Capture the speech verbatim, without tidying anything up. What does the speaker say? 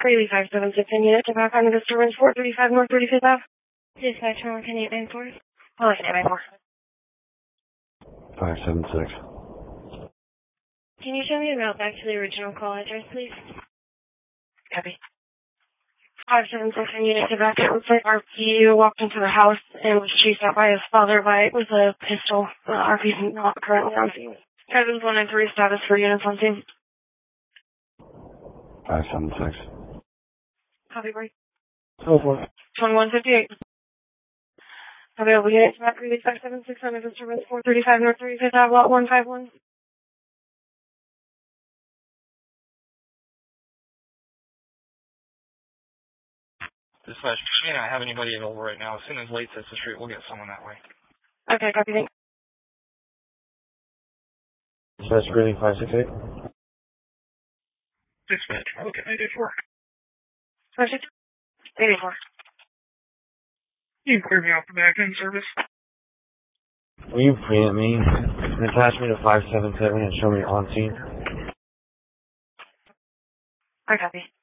Greeley five seven six, ten unit to back on the disturbance four thirty-five North thirty-fifth Avenue. Dispatch, one ten eight nine four. Oh, eight nine four. five seven six. Can you show me the route back to the original call address, please? Copy. five seven six, ten unit to back. It looks like R P walked into the house and was chased out by his father by with a pistol. Uh, R P's not currently on scene. Cousins one nine three status for units on scene. five seven six. Copy, break. Go for it. twenty-one fifty-eight. Available units back Greeley five seven six on the disturbance four thirty-five North thirty-fifth Avenue, lot one five one. Dispatch, we don't have anybody available right now. As soon as late sets the street, we'll get someone that way. Okay, copy, thanks. Dispatch Greeley five six eight. Dispatch, okay, eight eight four. Perfect. eight eight four. You can clear me off the back end service. Will you preempt me and attach me to five seven seven and show me on scene? I copy.